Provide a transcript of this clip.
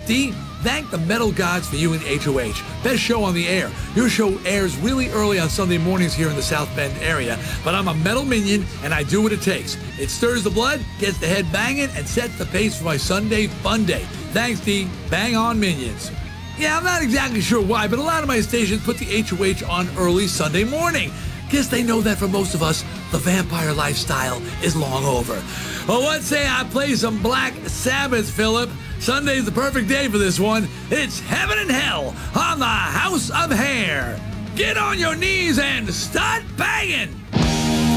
D, thank the metal gods for you and HOH. Best show on the air. Your show airs really early on Sunday mornings here in the South Bend area, but I'm a metal minion and I do what it takes. It stirs the blood, gets the head banging, and sets the pace for my Sunday fun day. Thanks, D. Bang on, minions. Yeah, I'm not exactly sure why, but a lot of my stations put the HOH on early Sunday morning. Guess they know that for most of us, the vampire lifestyle is long over. Well, what say I play some Black Sabbath, Philip? Sunday's the perfect day for this one. It's Heaven and Hell on the House of Hair. Get on your knees and start banging!